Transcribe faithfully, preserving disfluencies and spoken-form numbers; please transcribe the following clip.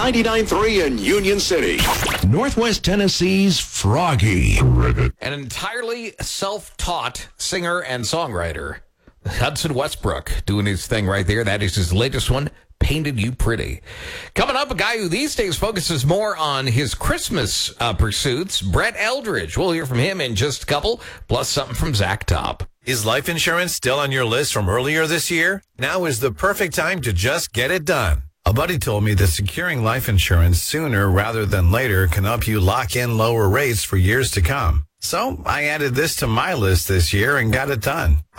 ninety-nine point three in Union City. Northwest Tennessee's Froggy. An entirely self-taught singer and songwriter, Hudson Westbrook, doing his thing right there. That is his latest one, Painted You Pretty. Coming up, a guy who these days focuses more on his Christmas uh, pursuits, Brett Eldridge. We'll hear from him in just a couple, plus something from Zach Top. Is life insurance still on your list from earlier this year? Now is the perfect time to just get it done. A buddy told me that securing life insurance sooner rather than later can help you lock in lower rates for years to come. So I added this to my list this year and got it done.